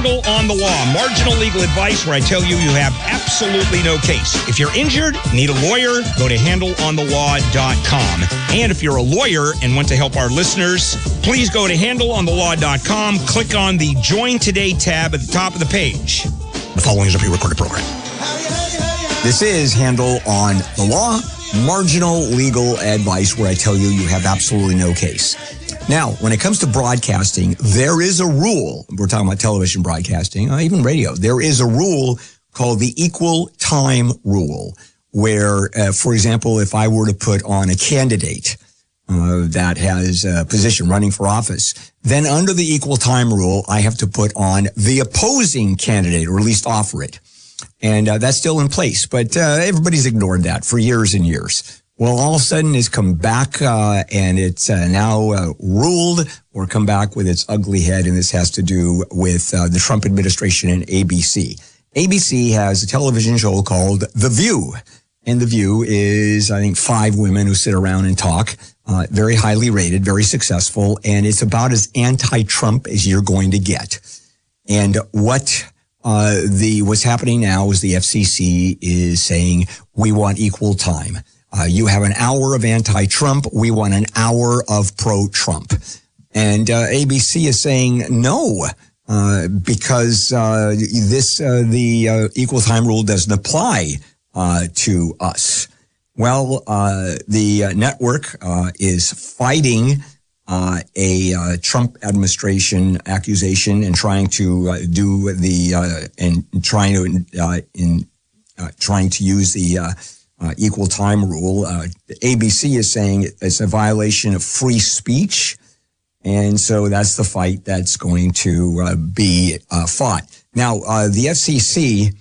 On the Law, marginal legal advice where I tell you you have absolutely no case. If you're injured, need a lawyer, go to handleonthelaw.com. And if you're a lawyer and want to help our listeners, please go to handleonthelaw.com, click on the Join Today tab at the top of the page. The following is a pre-recorded program. This is Handle on the Law, marginal legal advice where I tell you you have absolutely no case. Now, when it comes to broadcasting, there is a rule. We're talking about television broadcasting, even radio. There is a rule called the equal time rule, where, for example, if I were to put on a candidate that has a position running for office, then under the equal time rule, I have to put on the opposing candidate, or at least offer it. And that's still in place, but everybody's ignored that for years and years. Well, all of a sudden it's come back and it's now ruled or come back with its ugly head, and this has to do with the Trump administration and ABC. ABC has a television show called The View, and The View is, I think, 5 women who sit around and talk, very highly rated, very successful, and it's about as anti-Trump as you're going to get. And what's happening now is the FCC is saying we want equal time. You have an hour of anti-Trump. We want an hour of pro-Trump. And ABC is saying no, because the equal time rule doesn't apply to us. Well, the network is fighting a Trump administration accusation and trying to trying to use the equal time rule. ABC is saying it's a violation of free speech. And so that's the fight that's going to be fought. Now, the FCC,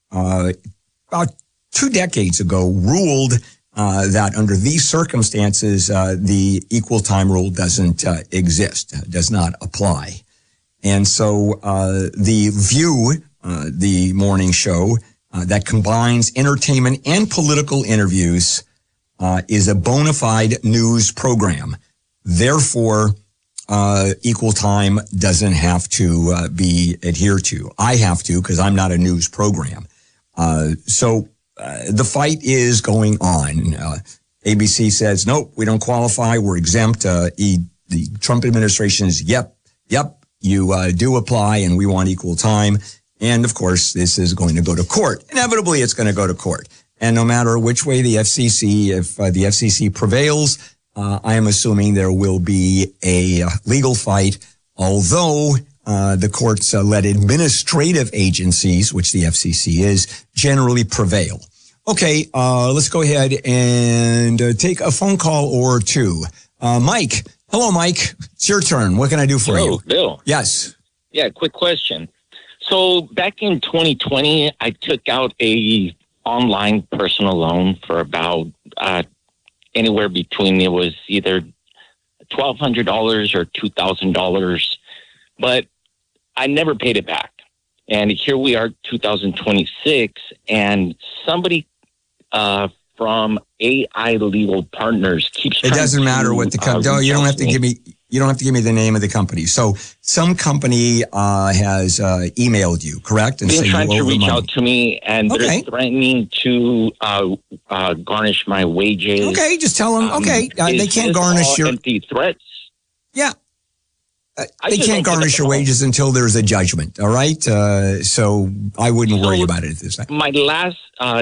about 2 decades ago, ruled that under these circumstances, the equal time rule doesn't exist, does not apply. And so The View, the morning show, that combines entertainment and political interviews, is a bona fide news program. Therefore, equal time doesn't have to be adhered to. I have to, because I'm not a news program. So the fight is going on. ABC says, nope, we don't qualify. We're exempt. The Trump administration is, yep, you do apply, and we want equal time. And, of course, this is going to go to court. Inevitably, it's going to go to court. And no matter which way the FCC, if the FCC prevails, I am assuming there will be a legal fight, although the courts let administrative agencies, which the FCC is, generally prevail. Okay, let's go ahead and take a phone call or two. Mike. Hello, Mike. It's your turn. What can I do for you? Hello, Bill. Yes. Yeah, quick question. So back in 2020, I took out a online personal loan for about anywhere between, it was either $1,200 or $2,000, but I never paid it back. And here we are, 2026, and somebody from AI Legal Partners keeps trying to... It doesn't matter what the company... You don't have to give me... You don't have to give me the name of the company. So some company has emailed you, correct? And been trying to reach out to me, and they're threatening to garnish my wages. Okay, just tell them. They can't garnish your empty threats. Yeah, they can't garnish your wages until there's a judgment. All right, so I wouldn't worry about it at this time. My last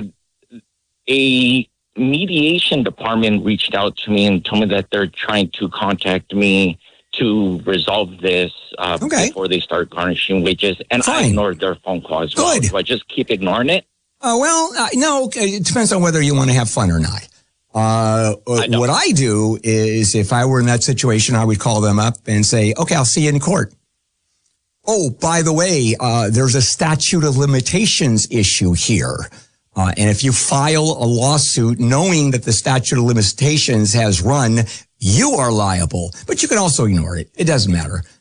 a mediation department reached out to me and told me that they're trying to contact me to resolve this before they start garnishing wages. And I ignored their phone call as well. Do I just keep ignoring it? No, it depends on whether you want to have fun or not. What I do is, if I were in that situation, I would call them up and say, okay, I'll see you in court. Oh, by the way, there's a statute of limitations issue here. And if you file a lawsuit knowing that the statute of limitations has run, you are liable. But you can also ignore it. It doesn't matter.